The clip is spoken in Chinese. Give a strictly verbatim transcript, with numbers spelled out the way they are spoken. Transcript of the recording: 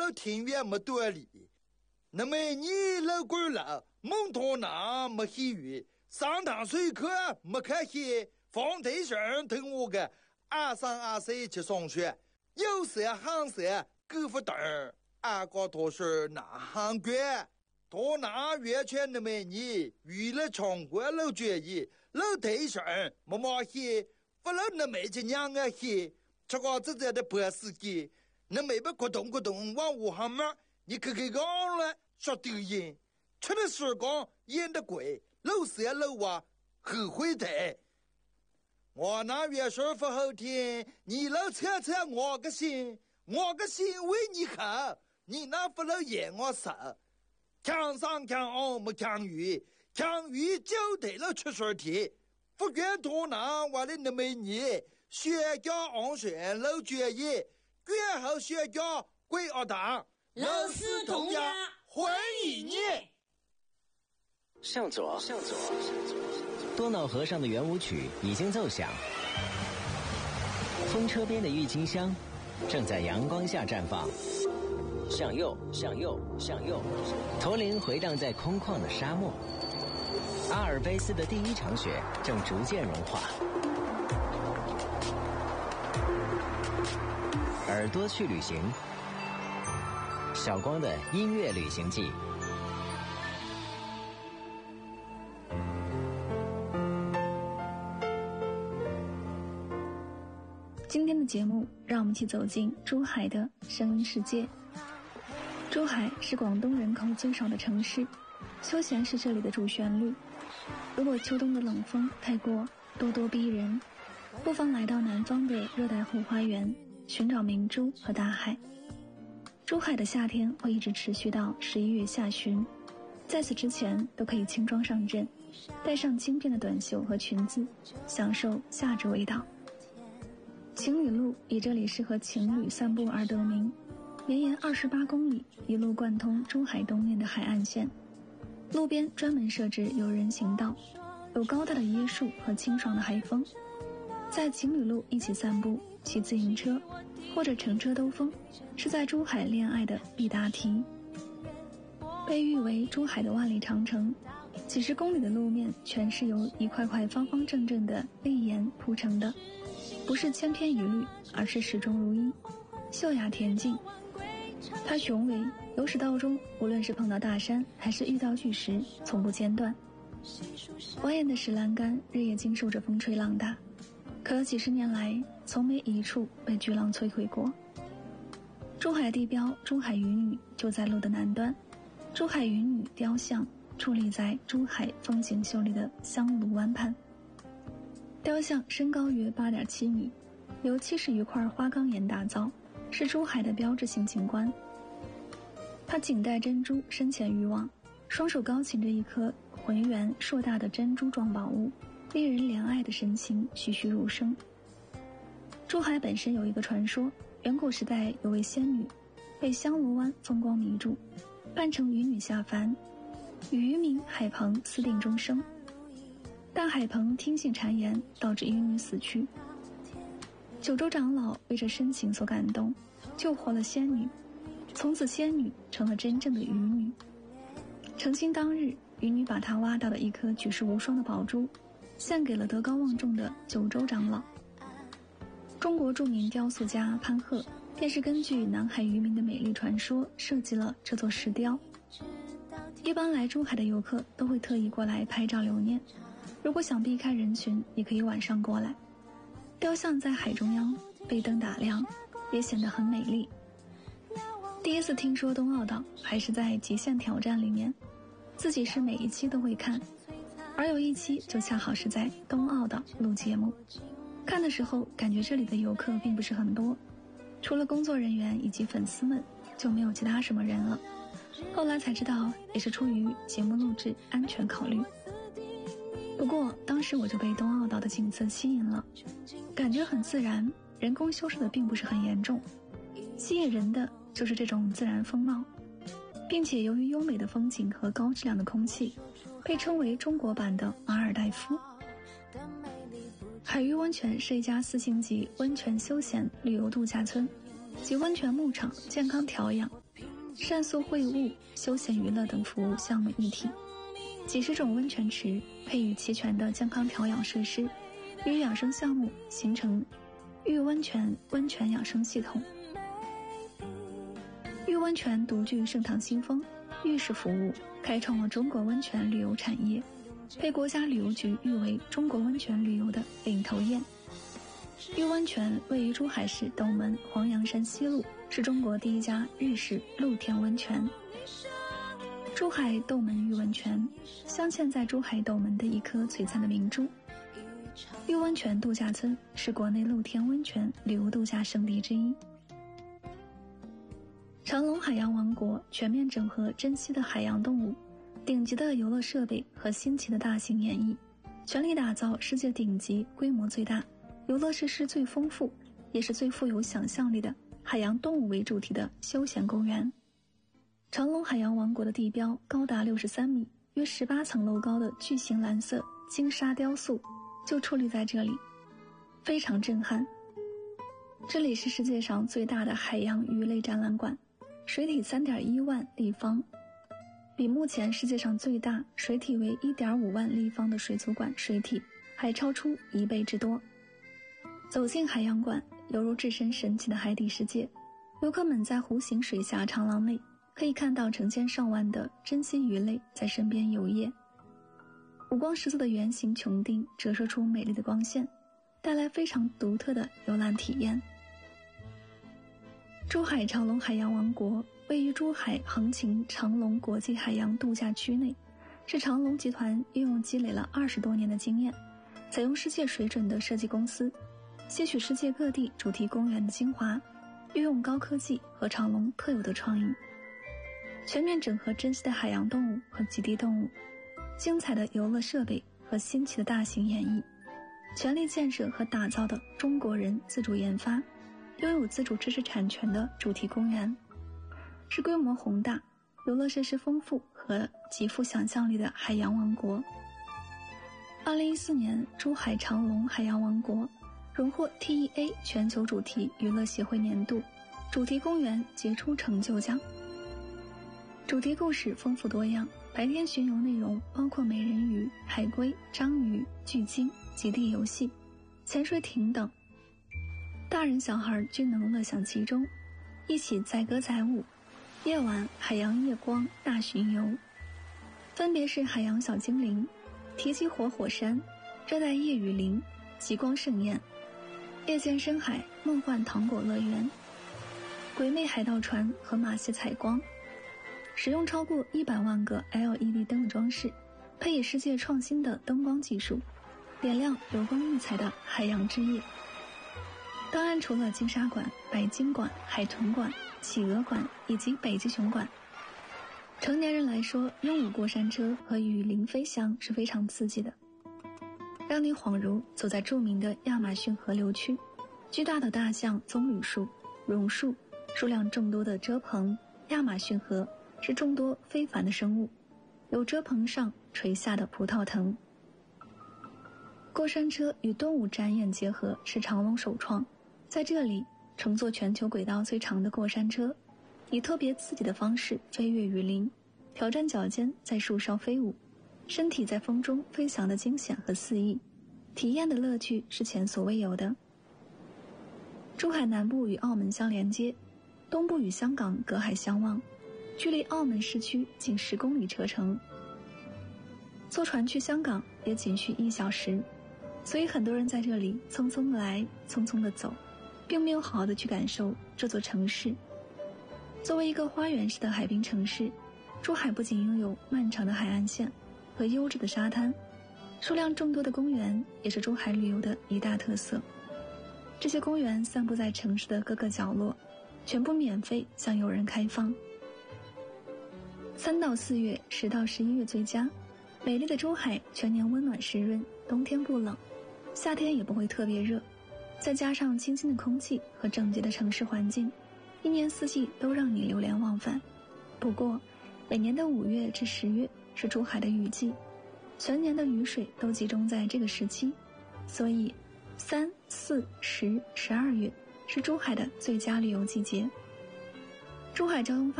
了庭院没多里，那么你老鬼了，蒙头拿没黑雨，上堂水课没开黑，放台上听我个二三二四去上学，有时行时够不等，二个多是哪行官？多拿完全那么你为了全国老决议，老台上没毛黑，不了那么几娘啊黑，这个自己的博士给，那没不咕咚咕咚往我行嘛，你可给讲了说丢人，出的时光演的鬼，老师老啊后悔的。我那元帅不好听，你老扯扯我个心，我个心为你好，你那不能演我手。强上强昂没强于，强于就得了出水题，不愿多拿我的那么你，学校昂选老决议，最后学校归二党， 老师同样欢迎你。 向左，向左，多瑙河上的圆舞曲已经奏响，风车边的郁金香正在阳光下绽放。向右，向右，向右，驼铃回荡在空旷的沙漠。阿尔卑斯的第一场雪正逐渐融化。耳朵去旅行，小光的音乐旅行记。 今天的节目，让我们一起走进珠海的声音世界。珠海是广东人口最少的城市，休闲是这里的主旋律。如果秋冬的冷风太过咄咄逼人，不妨来到南方的热带后花园，寻找明珠和大海。珠海的夏天会一直持续到十一月下旬，在此之前都可以轻装上阵，带上轻便的短袖和裙子，享受夏至味道。情侣路以这里适合情侣散步而得名，绵延二十八公里，一路贯通珠海东面的海岸线。路边专门设置有人行道，有高大的椰树和清爽的海风。在情侣路一起散步、骑自行车或者乘车兜风，是在珠海恋爱的必答题。被誉为珠海的万里长城，几十公里的路面全是由一块块方方正正的砾岩铺成的，不是千篇一律，而是始终如一，秀雅恬静。它雄伟，由始到终，无论是碰到大山还是遇到巨石，从不间断。蜿蜒的石栏杆日夜经受着风吹浪打，可几十年来从没一处被巨浪摧毁过。珠海地标珠海渔女就在路的南端，珠海渔女雕像矗立在珠海风景秀丽的香炉湾畔。雕像身高约 八点七米，由七十余块花岗岩打造，是珠海的标志性景观。它颈戴珍珠，身前渔网，双手高擎着一颗浑圆硕大的珍珠状宝物，令人怜爱的神情栩栩如生。珠海本身有一个传说，远古时代有位仙女被香炉湾风光迷住，扮成渔女下凡，与渔民海鹏私定终生。但海鹏听信谗言，导致渔女死去。九州长老为这深情所感动，救活了仙女，从此仙女成了真正的渔女。成亲当日，渔女把她挖到的一颗举世无双的宝珠献给了德高望重的九州长老。中国著名雕塑家潘鹤便是根据南海渔民的美丽传说设计了这座石雕。一般来珠海的游客都会特意过来拍照留念，如果想避开人群，也可以晚上过来。雕像在海中央被灯打亮，也显得很美丽。第一次听说冬奥岛还是在极限挑战里面，自己是每一期都会看，而有一期就恰好是在冬奥岛录节目。看的时候感觉这里的游客并不是很多，除了工作人员以及粉丝们，就没有其他什么人了。后来才知道，也是出于节目录制安全考虑。不过当时我就被冬奥岛的景色吸引了，感觉很自然，人工修饰的并不是很严重，吸引人的就是这种自然风貌，并且由于优美的风景和高质量的空气，被称为中国版的马尔代夫。海域温泉是一家四星级温泉休闲旅游度假村，集温泉牧场、健康调养、 膳宿会晤、休闲娱乐等服务项目一体，几十种温泉池配以齐全的健康调养设施，与养生项目形成玉温泉温泉养生系统。玉温泉独具盛唐新风，浴室服务开创了中国温泉旅游产业，被国家旅游局誉为中国温泉旅游的领头雁。玉温泉位于珠海市斗门黄杨山西路，是中国第一家日式露天温泉。珠海斗门玉温泉镶嵌在珠海斗门的一颗璀璨的明珠。玉温泉度假村是国内露天温泉旅游度假胜地之一。长隆海洋王国全面整合珍稀的海洋动物、顶级的游乐设备和新奇的大型演绎，全力打造世界顶级、规模最大、游乐设施最丰富，也是最富有想象力的海洋动物为主题的休闲公园。长隆海洋王国的地标高达六十三米，约十八层楼高的巨型蓝色金沙雕塑就矗立在这里，非常震撼。这里是世界上最大的海洋鱼类展览馆，水体 三点一万立方，比目前世界上最大水体为 一点五万立方的水族馆水体还超出一倍之多。走进海洋馆，犹如置身神奇的海底世界。游客们在弧形水下长廊内可以看到成千上万的珍稀鱼类在身边游曳，五光十色的圆形穹顶折射出美丽的光线，带来非常独特的游览体验。珠海长隆海洋王国位于珠海横琴长隆国际海洋度假区内，是长隆集团运用积累了二十多年的经验，采用世界水准的设计公司，吸取世界各地主题公园的精华，运用高科技和长隆特有的创意，全面整合珍稀的海洋动物和极地动物，精彩的游乐设备和新奇的大型演绎，全力建设和打造的中国人自主研发、拥有自主知识产权的主题公园，是规模宏大、游乐设施丰富和极富想象力的海洋王国。二零一四年，珠海长隆海洋王国荣获 T E A 全球主题娱乐协会年度主题公园杰出成就奖。主题故事丰富多样，白天巡游内容包括美人鱼、海龟、章鱼、巨鲸、极地游戏、潜水艇等，大人小孩均能乐享其中，一起载歌载舞。夜晚海洋夜光大巡游，分别是海洋小精灵、提起火火山、热带夜雨林、极光盛宴、夜间深海梦幻糖果乐园、鬼魅海盗船和马戏采光，使用超过一百万个 L E D 灯的装饰，配以世界创新的灯光技术，点亮流光溢彩的海洋之夜。当然，除了金沙馆、白鲸馆、海豚馆、企鹅馆以及北极熊馆，成年人来说，拥有过山车和雨林飞翔是非常刺激的，让你恍如走在著名的亚马逊河流区。巨大的大象棕榈树、榕树，数量众多的蛰棚。亚马逊河是众多非凡的生物，有蛰棚上垂下的葡萄藤。过山车与动物展演结合是长隆首创，在这里乘坐全球轨道最长的过山车，以特别刺激的方式飞越雨林，挑战脚尖在树梢飞舞，身体在风中飞翔的惊险和肆意，体验的乐趣是前所未有的。珠海南部与澳门相连接，东部与香港隔海相望，距离澳门市区仅十公里车程，坐船去香港也仅需一小时，所以很多人在这里匆匆的来，匆匆的走，并没有好好的去感受这座城市。作为一个花园式的海滨城市，珠海不仅拥有漫长的海岸线和优质的沙滩，数量众多的公园也是珠海旅游的一大特色。这些公园散布在城市的各个角落，全部免费向游人开放。三到四月、十到十一月最佳。美丽的珠海全年温暖湿润，冬天不冷，夏天也不会特别热，再加上清新的空气和整洁的城市环境，一年四季都让你流连忘返。不过，每年的五月至十月是珠海的雨季，全年的雨水都集中在这个时期，所以三、四、十、十二月是珠海的最佳旅游季节。珠海交通发